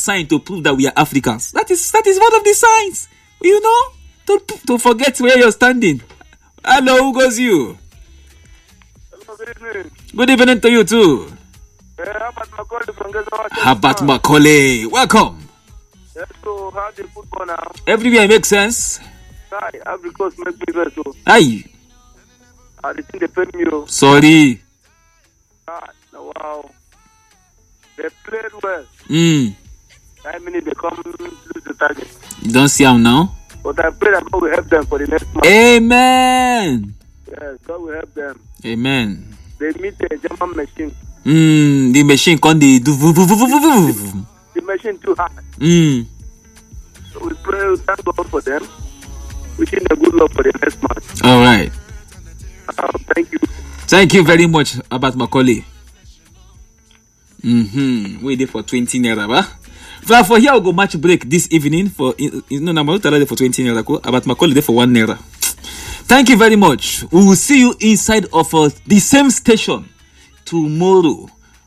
sign to prove that we are Africans. That is one of the signs. You know, to forget where you're standing. Hello, who goes you? Hello, good evening. Good evening to you too. Habat Macaulay from Gazawa. Habat Macaulay, welcome. Yes, so how the football now? Everywhere makes sense. Hi, Ivory Coast make me very so. Aye. I think they paid me. Sorry. Wow. They played well. I mean, they come lose the target. You don't see them now? But I pray that God will help them for the next match. Amen. Yes, God will help them. Amen. They meet the German machine. The machine can do. The machine too hard. So we pray, thank God for them. Wishing them good luck for the next match. All right. Thank you. Thank you very much, Habat Macaulay. We did for 20 naira, ba? For here, we'll go match break this evening for no number for 20 naira. Habat Macaulay there for 1 naira. Thank you very much. We will see you inside of the same station tomorrow.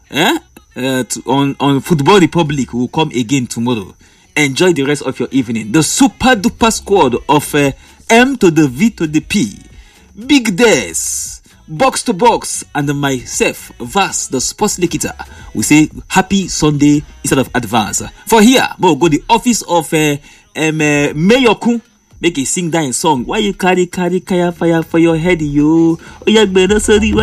On Football Republic. We will come again tomorrow. Enjoy the rest of your evening. The super duper squad of M to the V to the P, Big Des, Box to Box, and myself, Vas, the sports likita. We say happy Sunday instead of advance. For here, we'll go the office of Mayor Kun. Make a sing that song. Why you carry kaya fire for your head, yo? Oh, yeah, sorry.